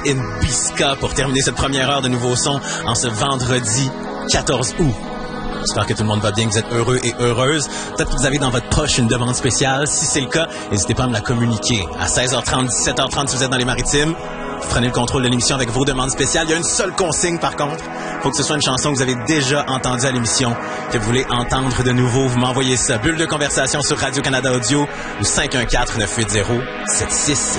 in Bisca pour terminer cette première heure de Nouveau Son en ce vendredi 14 août. J'espère que tout le monde va bien, que vous êtes heureux et heureuses. Peut-être que vous avez dans votre poche une demande spéciale. Si c'est le cas, n'hésitez pas à me la communiquer. À 16h30, 17h30, si vous êtes dans les Maritimes, vous prenez le contrôle de l'émission avec vos demandes spéciales. Il y a une seule consigne, par contre. Il faut que ce soit une chanson que vous avez déjà entendue à l'émission, que vous voulez entendre de nouveau. Vous m'envoyez ça. Bulle de conversation sur Radio-Canada Audio ou 514-980-76.